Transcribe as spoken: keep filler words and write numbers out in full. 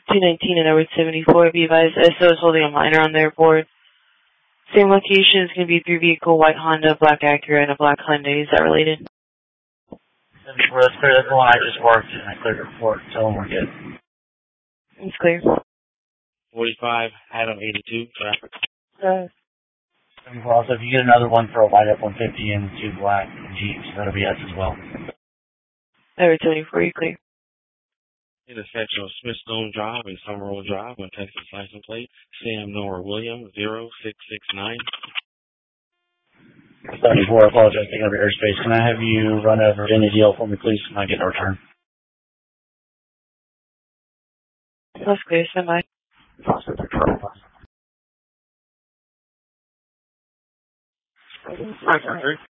two nineteen and Edward seventy-four, be advised, S O is holding a minor on their board. Same location is going to be three vehicle, white Honda, black Acura, and a black Hyundai. Is that related? seventy-four, that's clear. That's the one I just worked, and I cleared the report. Tell them we're good. It's clear. forty-five, Adam eighty-two, traffic. Uh, seventy-four, also, if you get another one for a white F one fifty and two black Jeeps, that'll be us as well. Edward seventy-four, you clear. Intersection of Smithstone Drive and Summerall Drive on Texas license plate, Sam Nora Williams, zero six six nine. seventy-four, I apologize, taking over airspace. Can I have you run over any deal for me, please? Can I get a return? That's clear, stand by. Five, four, three.